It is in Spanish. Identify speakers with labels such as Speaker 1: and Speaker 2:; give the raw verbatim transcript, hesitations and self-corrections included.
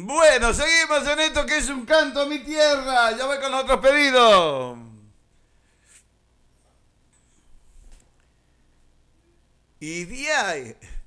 Speaker 1: Bueno, seguimos en esto que es un canto a mi tierra. Ya voy con los otros pedidos. Y de ahí,